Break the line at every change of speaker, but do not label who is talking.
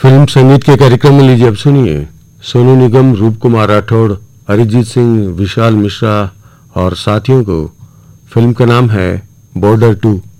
Film संगीत के कार्यक्रम में लीजिए अब सुनिए सोनू निगम, रूप कुमार राठौड़, अरिजीत सिंह, विशाल मिश्रा और साथियों को। फिल्म का नाम है बॉर्डर 2।